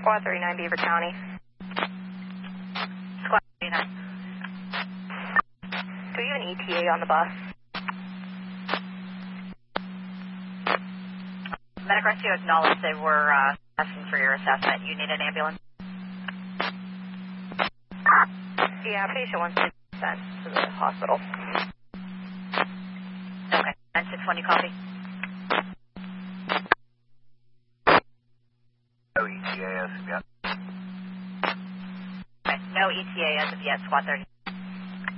Squad 39, Beaver County. Squad 39. Do we have an ETA on the bus? Medic Rescue acknowledged they were asking for your assessment. You need an ambulance? Yeah, patient wants to be sent to the hospital. Okay. 96 you copy? No ETA as of yet. Okay. No ETA as of yet, Squad 30.